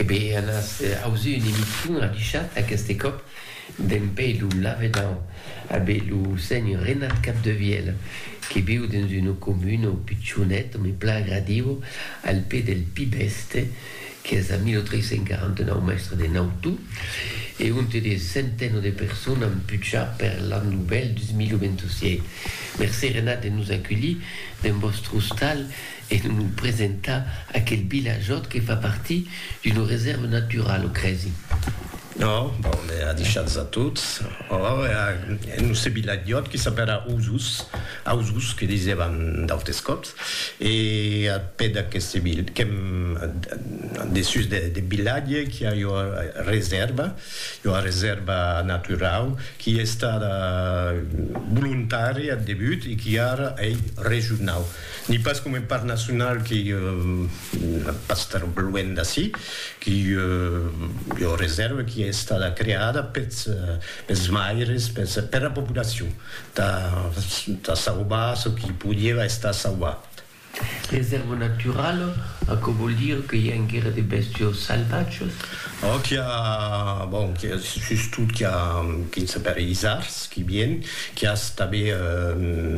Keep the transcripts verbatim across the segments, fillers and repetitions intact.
E beh, on a aussi une émission à Dichat, à Castécop, d'un pays où l'avenant, avec le seigneur Renat Capdevielle, qui vit dans une commune au Piccionet, mais pla gradivo, al pied del Pibeste, qui est à mille trois cent quarante-neuf mètres de Nautu, et une des centaines de personnes en Pucha per la nouvelle du deux mille vingt-six. Merci Renat de nous accueillir dans votre hostal et de nous présenter à quel villageote qui fait partie d'une réserve naturelle au Crési. No, bon, a deixat a tots. Oh, nous ce villagiot qui s'appelle Usus, Usus, que disaven d'autescops, et a peu d'aquest ville, que dessus de, de village qui a une réserve, une réserve naturelle qui est volontaire au début et qui est régionale. Ni pas comme un parc national qui euh, passe loin d'ici, qui euh, une réserve qui è stata creata per, per smaire, per, per la popolazione, da, da salvare ce qui poteva essere salvato. Réserve naturelle, à quoi veut dire qu'il y a une guerre de bestiaux sauvages? Oh, qu'il y a, bon, qu'il y a surtout qu'il y a, qui s'appelle Isars, qui vient, qui a stabé euh,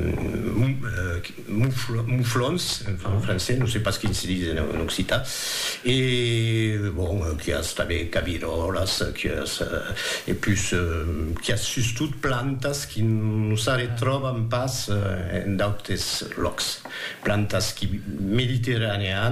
mouflons, en français, je ne sais pas ce qu'il se dit en occitan, et bon, qui a stabé cabirolas, qui a, et plus, euh, qui a surtout plantas qui nous retrouvent pas dans d'autres locs, plantas qui méditerranéennes